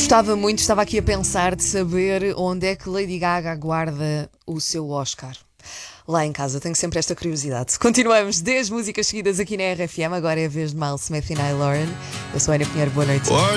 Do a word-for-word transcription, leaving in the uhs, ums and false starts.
Gostava muito, estava aqui a pensar de saber onde é que Lady Gaga guarda o seu Oscar. Lá em casa, tenho sempre esta curiosidade. Continuamos dez músicas seguidas aqui na R F M. Agora é a vez de Miles Smith e Niall Horan. Eu sou a Ana Pinheiro, boa noite.